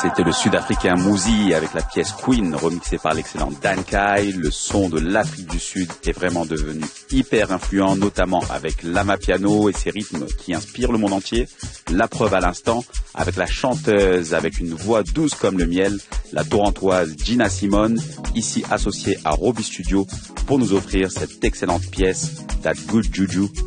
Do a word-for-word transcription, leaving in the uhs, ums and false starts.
C'était le Sud-Africain Muzi avec la pièce Queen remixée par l'excellent Dan Kai. Le son de l'Afrique du Sud est vraiment devenu hyper influent, notamment avec l'amapiano et ses rythmes qui inspirent le monde entier. La preuve à l'instant avec la chanteuse avec une voix douce comme le miel, la torontoise Gina Simone, ici associée à Robbie Studio pour nous offrir cette excellente pièce That Good Juju.